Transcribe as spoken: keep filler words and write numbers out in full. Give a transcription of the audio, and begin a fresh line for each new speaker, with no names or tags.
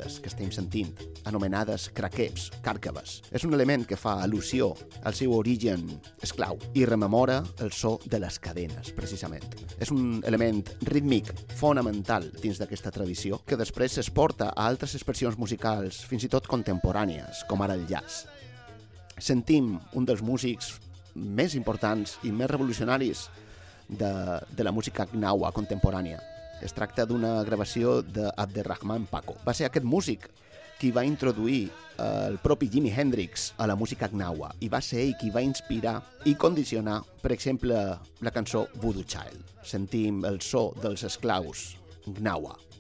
aquestes que estem sentint, anomenades craqueps, càrcaves. És un element que fa al·lusió al seu origen esclau i rememora el so de les cadenes, precisament. És un element rítmic fonamental dins d'aquesta tradició que després s'exporta a altres expressions musicals, fins i tot contemporànies, com ara el jazz. Sentim un dels músics més importants i més revolucionaris de, de la música gnawa contemporània. Es tracta d'una gravació d'Abderrahman Paco. Va ser aquest músic qui va introduir el propi Jimi Hendrix a la música gnawa i va ser ell qui va inspirar i condicionar, per exemple, la cançó Voodoo Child. Sentim el so dels esclaus gnawa.